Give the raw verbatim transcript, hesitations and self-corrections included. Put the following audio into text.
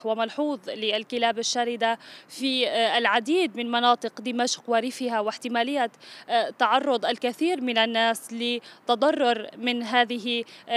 وملحوظ للكلاب الشاردة في العديد من مناطق دمشق وريفها، واحتمالية تعرض الكثير من الناس لتضرر من هذه